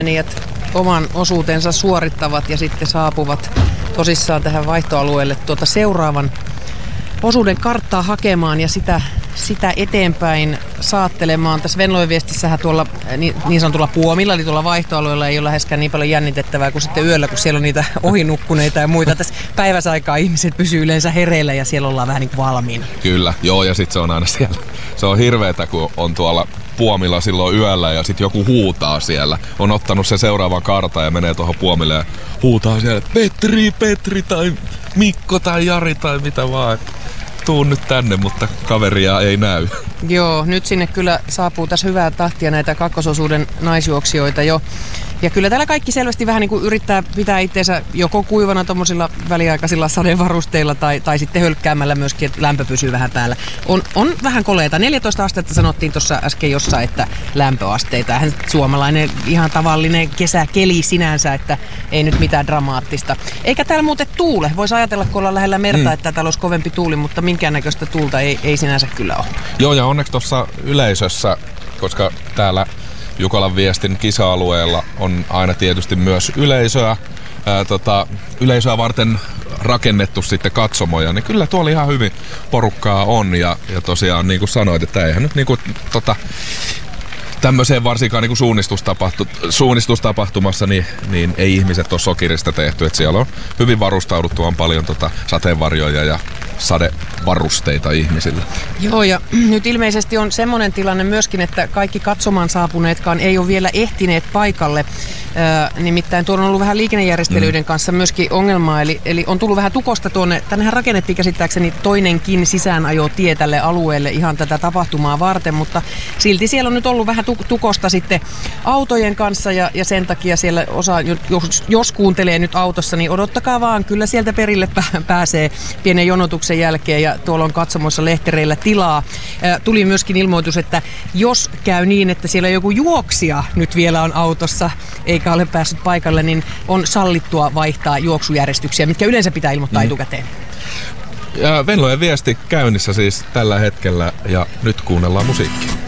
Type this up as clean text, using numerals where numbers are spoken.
oman osuutensa suorittavat ja sitten saapuvat tosissaan tähän vaihtoalueelle seuraavan osuuden karttaa hakemaan ja sitä eteenpäin saattelemaan. Tässä Venlojen viestissähän tuolla niin sanotulla puomilla, eli tuolla vaihtoalueella ei ole läheskään niin paljon jännitettävää kuin sitten yöllä, kun siellä on niitä ohinukkuneita ja muita. Tässä päiväsaikaa ihmiset pysyy yleensä hereillä ja siellä ollaan vähän niin kuin valmiina. Kyllä, joo, ja sitten se on aina siellä. Se on hirveetä, kun on tuolla puomilla silloin yöllä ja sitten joku huutaa siellä. On ottanut sen seuraavan kartan ja menee tuohon puomille ja huutaa siellä, Petri tai Mikko tai Jari tai mitä vaan. Tuun nyt tänne, mutta kaveria ei näy. Joo, nyt sinne kyllä saapuu tässä hyvää tahtia näitä kakkososuuden naisjuoksijoita jo. Ja kyllä täällä kaikki selvästi vähän niin kuin yrittää pitää itseensä joko kuivana tommosilla väliaikaisilla sadevarusteilla tai sitten hölkkäämällä myöskin, että lämpö pysyy vähän päällä. On vähän koleita. 14 astetta sanottiin tuossa äsken jossain, että lämpöasteita. Eihän suomalainen ihan tavallinen kesäkeli sinänsä, että ei nyt mitään dramaattista. Eikä täällä muuten tuule. Voisi ajatella, kun ollaan lähellä merta, että täällä olisi kovempi tuuli, mutta minkäännäköistä tuulta ei sinänsä kyllä ole. Joo, ja onneksi tuossa yleisössä, koska täällä Jukolan viestin kisa-alueella on aina tietysti myös yleisöä. Yleisöä varten rakennettu sitten katsomoja, niin kyllä tuolla ihan hyvin porukkaa on. Ja tosiaan niin kuin sanoit, että eihän nyt niin kuin, tämmöiseen varsinkaan niin suunnistustapahtumassa, niin ei ihmiset ole sokirista tehty. Että siellä on hyvin varustauduttu, on paljon sateenvarjoja ja sadevarusteita ihmisille. Joo, ja nyt ilmeisesti on semmoinen tilanne myöskin, että kaikki katsomaan saapuneetkaan ei ole vielä ehtineet paikalle. Nimittäin tuolla on ollut vähän liikennejärjestelyiden kanssa myöskin ongelmaa, eli on tullut vähän tukosta tuonne. Tännehän rakennettiin käsittääkseni toinenkin sisäänajotie tälle alueelle ihan tätä tapahtumaa varten, mutta silti siellä on nyt ollut vähän tukosta sitten autojen kanssa ja sen takia siellä osa, jos kuuntelee nyt autossa, niin odottakaa vaan, kyllä sieltä perille pääsee pienen jonotuksen jälkeen ja tuolla on katsomossa lehtereillä tilaa. Tuli myöskin ilmoitus, että jos käy niin, että siellä joku juoksija nyt vielä on autossa eikä ole päässyt paikalle, niin on sallittua vaihtaa juoksujärjestyksiä, mitkä yleensä pitää ilmoittaa etukäteen. Ja Venlojen viesti käynnissä siis tällä hetkellä ja nyt kuunnellaan musiikkia.